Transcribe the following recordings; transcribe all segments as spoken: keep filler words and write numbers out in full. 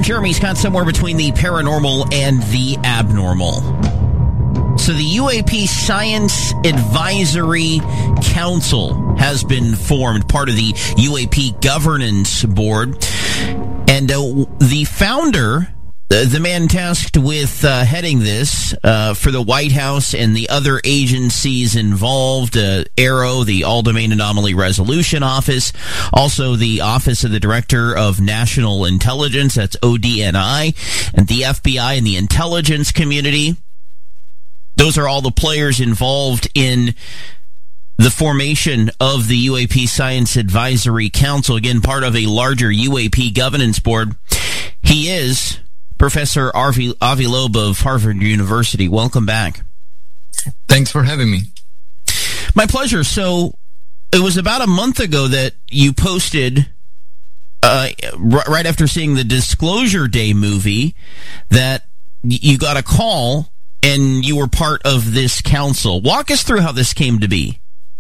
I'm Jeremy Scott, somewhere between the paranormal and the abnormal. So the U A P Science Advisory Council has been formed, part of the U A P Governance Board. And uh, the founder, uh, the man tasked with uh, heading this uh, for the White House and the other agencies involved, uh, AARO, the All-Domain Anomaly Resolution Office, also the Office of the Director of National Intelligence, that's O D N I, and the F B I and the intelligence community. Those are all the players involved in the formation of the U A P Science Advisory Council, again, part of a larger U A P governance board. He is Professor Avi, Avi Loeb of Harvard University. Welcome back. Thanks for having me. My pleasure. So it was about a month ago that you posted, uh, r- right after seeing the Disclosure Day movie, that y- you got a call and you were part of this council. Walk us through how this came to be.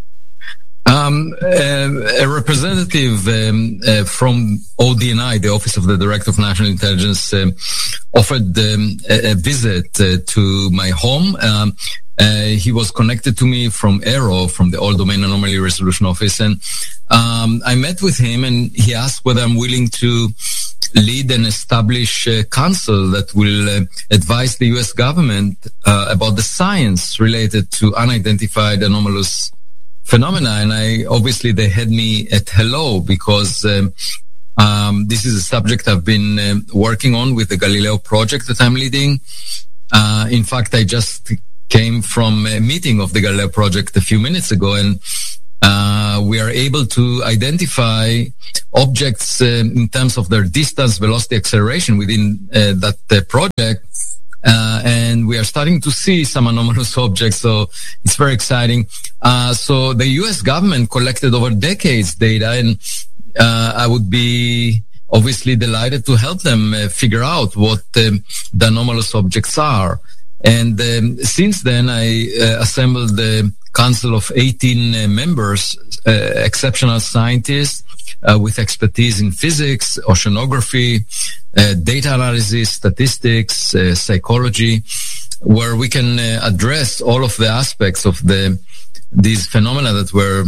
Um, uh, a representative um, uh, from O D N I, the Office of the Director of National Intelligence, um, offered um, a, a visit uh, to my home. Um, uh, he was connected to me from AARO, from the All-Domain Anomaly Resolution Office, and um, I met with him, and he asked whether I'm willing to lead and establish a council that will uh, advise the U S government uh, about the science related to unidentified anomalous phenomena. And I obviously they had me at hello, because um, um, this is a subject I've been um, working on with the Galileo project that I'm leading. Uh, in fact, I just came from a meeting of the Galileo project a few minutes ago, and uh, we are able to identify objects uh, in terms of their distance, velocity, acceleration within uh, that uh, project. Uh, and we are starting to see some anomalous objects, so it's very exciting. Uh, so the U S government collected over decades data, and uh, I would be obviously delighted to help them uh, figure out what um, the anomalous objects are. And um, since then, I uh, assembled the council of eighteen uh, members, uh, exceptional scientists uh, with expertise in physics, oceanography, uh, data analysis, statistics, uh, psychology, where we can uh, address all of the aspects of the these phenomena that were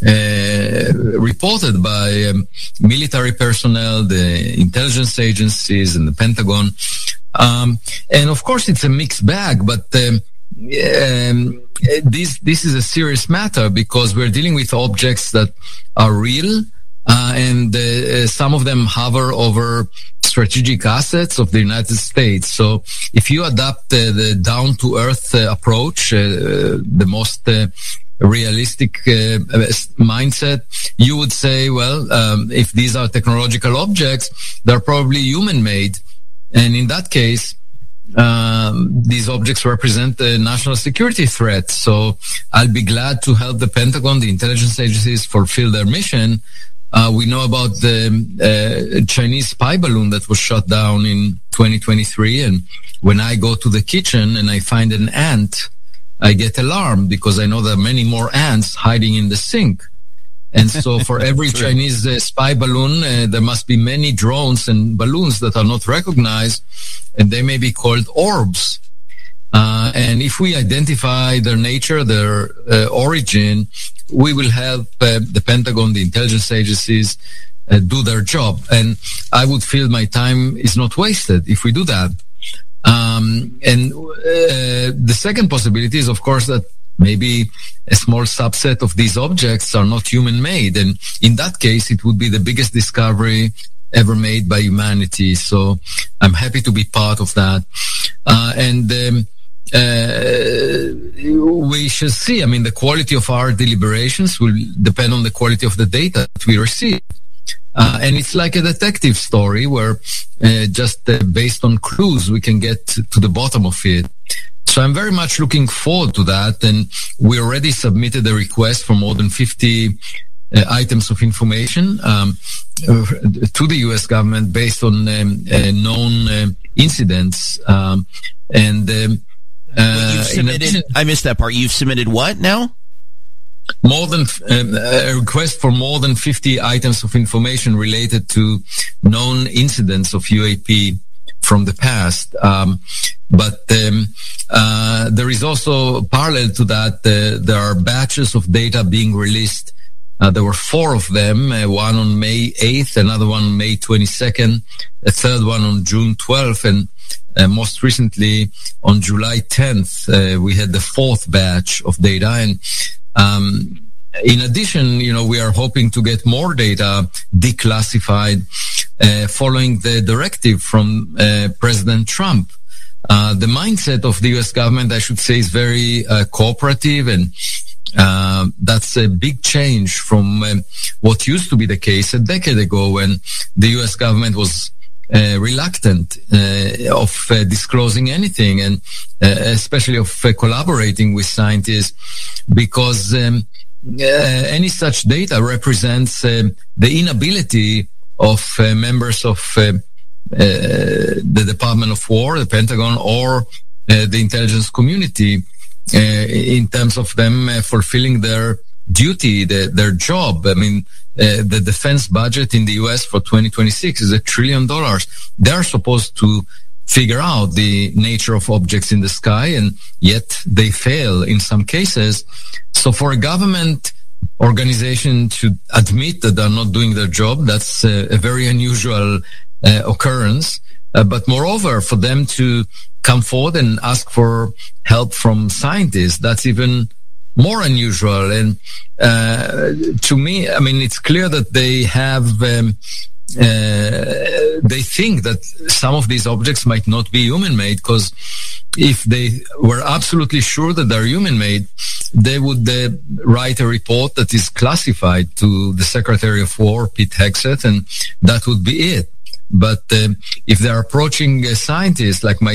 uh, reported by um, military personnel, the intelligence agencies, and the Pentagon. Um, and of course, it's a mixed bag, but um, um, this this is a serious matter, because we're dealing with objects that are real, uh, and uh, some of them hover over strategic assets of the United States. So if you adopt uh, the down-to-earth uh, approach, uh, the most uh, realistic uh, mindset, you would say, well, um, if these are technological objects, they're probably human-made. And in that case, um, these objects represent a national security threat. So I'll be glad to help the Pentagon, the intelligence agencies, fulfill their mission. Uh, we know about the uh, Chinese spy balloon that was shot down in twenty twenty-three. And when I go to the kitchen and I find an ant, I get alarmed, because I know there are many more ants hiding in the sink. And so for every Chinese uh, spy balloon, uh, there must be many drones and balloons that are not recognized, and they may be called orbs. Uh, and if we identify their nature, their uh, origin, we will help uh, the Pentagon, the intelligence agencies, uh, do their job. And I would feel my time is not wasted if we do that. Um, and uh, the second possibility is, of course, that maybe a small subset of these objects are not human-made. And in that case, it would be the biggest discovery ever made by humanity. So I'm happy to be part of that. Uh, and um, uh, we shall see. I mean, the quality of our deliberations will depend on the quality of the data that we receive. Uh, and it's like a detective story where uh, just uh, based on clues, we can get to the bottom of it. So I'm very much looking forward to that. And we already submitted a request for more than fifty uh, items of information um, uh, to the U S government based on um, uh, known uh, incidents. Um, and um, uh, You've submitted, addition, I missed that part. You've submitted what now? more than um, a request for more than fifty items of information related to known incidents of U A P from the past. Um, but um, uh, there is also parallel to that, uh, there are batches of data being released. Uh, there were four of them, uh, one on May eighth, another one on May twenty-second, a third one on June twelfth, and uh, most recently on July tenth, uh, we had the fourth batch of data. And um, in addition, you know, we are hoping to get more data declassified uh, following the directive from uh, President Trump. Uh, the mindset of the U S government, I should say, is very uh, cooperative, and uh, that's a big change from um, what used to be the case a decade ago when the U S government was uh, reluctant uh, of uh, disclosing anything, and uh, especially of uh, collaborating with scientists, because um, uh, any such data represents uh, the inability of uh, members of uh, Uh, the Department of War, the Pentagon, or uh, the intelligence community uh, in terms of them uh, fulfilling their duty, the, their job. I mean, uh, the defense budget in the U S for twenty twenty-six is a trillion dollars. They're supposed to figure out the nature of objects in the sky, and yet they fail in some cases. So for a government organization to admit that they're not doing their job, that's uh, a very unusual Uh, occurrence, uh, but moreover, for them to come forward and ask for help from scientists, that's even more unusual. And uh, to me, I mean, it's clear that they have, um, uh, they think that some of these objects might not be human-made, because if they were absolutely sure that they're human-made, they would uh, write a report that is classified to the Secretary of War, Pete Hegseth, and that would be it. But uh, if they're approaching uh, scientists like my